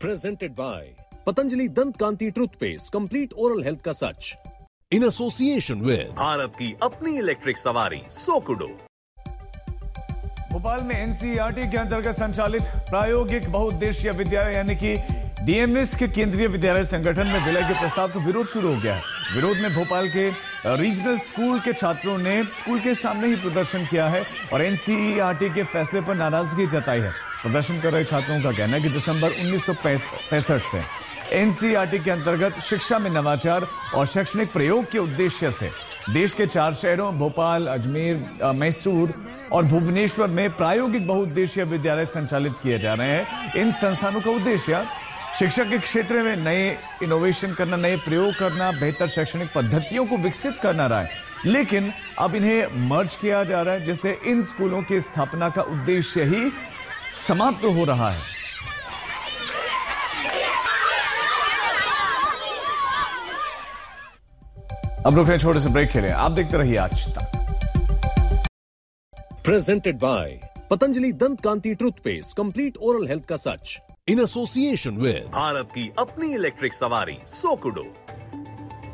Presented by Patanjali Dant Kanti Toothpaste, complete oral health का सच. In association with Bharat की अपनी electric सवारी सोकुडो. भोपाल में एनसीईआरटी के अंतर्गत संचालित प्रायोगिक बहुउद्देशीय विद्यालय यानी कि डीएमएस के केंद्रीय विद्यालय संगठन में विलय के प्रस्ताव का विरोध शुरू हो गया है. विरोध में भोपाल के रीजनल स्कूल के छात्रों ने स्कूल के सामने ही प्रदर्शन किया है और एनसीईआरटी के फैसले पर नाराजगी जताई है. प्रदर्शन कर रहे छात्रों का कहना है कि दिसंबर 1965 से एनसीईआरटी के अंतर्गत शिक्षा में नवाचार और शैक्षणिक प्रयोग के उद्देश्य से देश के 4 शहरों भोपाल, अजमेर, मैसूर और भुवनेश्वर में प्रायोगिक बहुउद्देशीय विद्यालय संचालित किए जा रहे हैं. इन संस्थानों का उद्देश्य शिक्षा के क्षेत्र में नए इनोवेशन करना, नए प्रयोग करना, बेहतर शैक्षणिक पद्धतियों को विकसित करना रहा है. लेकिन अब इन्हें मर्ज किया जा रहा है जिससे इन स्कूलों की स्थापना का उद्देश्य ही समाप्त हो रहा है. अब रुक रहे छोटे से ब्रेक के लिए. आप देखते रहिए आज तक. Presented by Patanjali Dant Kanti Toothpaste, complete oral health का सच. In association with भारत की अपनी इलेक्ट्रिक सवारी सोकुडो.